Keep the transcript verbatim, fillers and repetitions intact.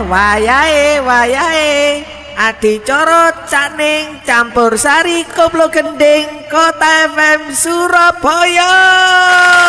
wayahe wayahe adicara caning campur sari koplo gending Kota F M Surabaya.